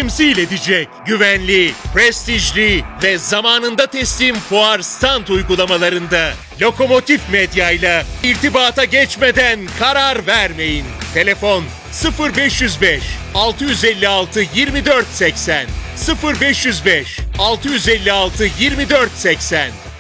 temsil edecek. Güvenli, prestijli ve zamanında teslim fuar stand uygulamalarında Lokomotif Medya ile irtibata geçmeden karar vermeyin. Telefon 0505 656 2480 0505 656 2480